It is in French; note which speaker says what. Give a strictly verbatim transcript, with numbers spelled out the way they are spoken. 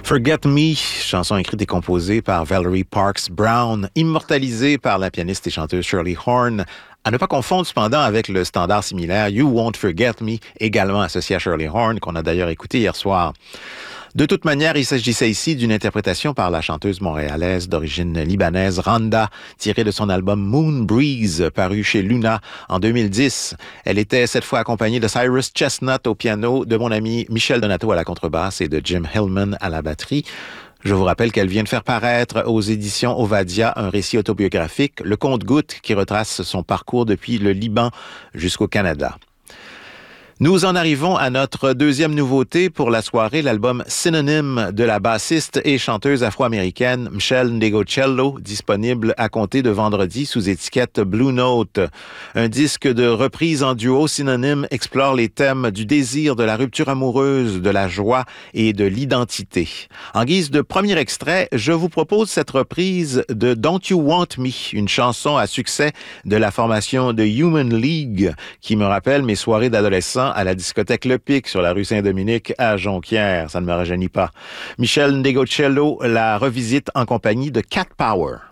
Speaker 1: Forget Me, chanson écrite et composée par Valerie Parks Brown, immortalisée par la pianiste et chanteuse Shirley Horn. À ne pas confondre cependant avec le standard similaire You Won't Forget Me, également associé à Shirley Horn, qu'on a d'ailleurs écouté hier soir. De toute manière, il s'agissait ici d'une interprétation par la chanteuse montréalaise d'origine libanaise Randa, tirée de son album Moon Breeze, paru chez Luna en deux mille dix. Elle était cette fois accompagnée de Cyrus Chestnut au piano, de mon ami Michel Donato à la contrebasse et de Jim Hillman à la batterie. Je vous rappelle qu'elle vient de faire paraître aux éditions Ovadia un récit autobiographique, Le Compte-Gouttes, qui retrace son parcours depuis le Liban jusqu'au Canada. Nous en arrivons à notre deuxième nouveauté pour la soirée, l'album Synonym de la bassiste et chanteuse afro-américaine Mchel Ndegeocello, disponible à compter de vendredi sous étiquette Blue Note. Un disque de reprise en duo, Synonym explore les thèmes du désir, de la rupture amoureuse, de la joie et de l'identité. En guise de premier extrait, je vous propose cette reprise de Don't You Want Me, une chanson à succès de la formation de Human League, qui me rappelle mes soirées d'adolescent à la discothèque Le Pic sur la rue Saint-Dominique à Jonquière. Ça ne me rajeunit pas. Mchel Ndegeocello la revisite en compagnie de Cat Power.